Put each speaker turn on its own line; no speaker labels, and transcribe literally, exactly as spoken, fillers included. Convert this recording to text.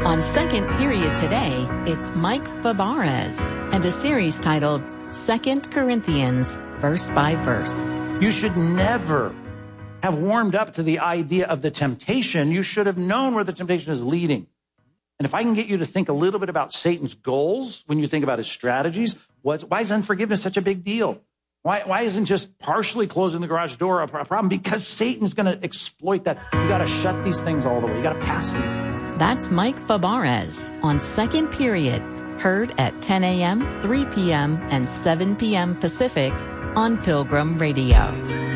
On Second Period today, it's Mike Fabarez and a series titled Second Corinthians, Verse by Verse.
You should never have warmed up to the idea of the temptation. You should have known where the temptation is leading. And if I can get you to think a little bit about Satan's goals when you think about his strategies, what's, why is unforgiveness such a big deal? Why, why isn't just partially closing the garage door a problem? Because Satan's going to exploit that. You got to shut these things all the way. You got to pass these things.
That's Mike Fabarez on Second Period, heard at ten a.m., three p.m., and seven p.m. Pacific on Pilgrim Radio.